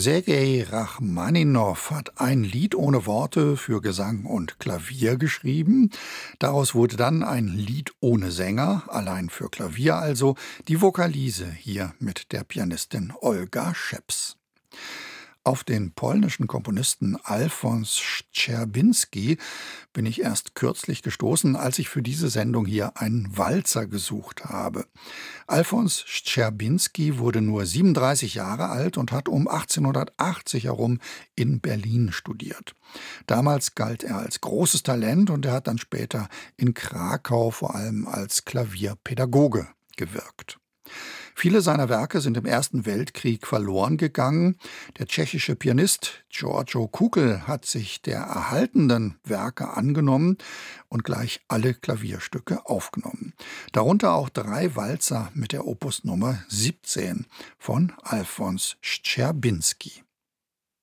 Sergei Rachmaninow hat ein Lied ohne Worte für Gesang und Klavier geschrieben. Daraus wurde dann ein Lied ohne Sänger, allein für Klavier also, die Vokalise hier mit der Pianistin Olga Scheps. Auf den polnischen Komponisten Alfons Szczerbinski bin ich erst kürzlich gestoßen, als ich für diese Sendung hier einen Walzer gesucht habe. Alfons Szczerbinski wurde nur 37 Jahre alt und hat um 1880 herum in Berlin studiert. Damals galt er als großes Talent und er hat dann später in Krakau vor allem als Klavierpädagoge gewirkt. Viele seiner Werke sind im Ersten Weltkrieg verloren gegangen. Der tschechische Pianist Giorgio Kukl hat sich der erhaltenen Werke angenommen und gleich alle Klavierstücke aufgenommen. Darunter auch 3 Walzer mit der Opus Nummer 17 von Alfons Szczerbinski.